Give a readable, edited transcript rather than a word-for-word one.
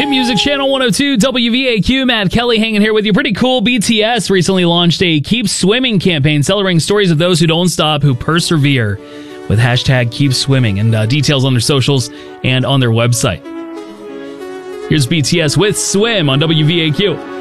Hit Music Channel 102 WVAQ. Matt Kelly hanging here with you. Pretty cool. BTS recently launched a Keep Swimming campaign celebrating stories of those who don't stop, who persevere, with hashtag Keep Swimming, and details on their socials and on their website. Here's BTS with Swim on WVAQ.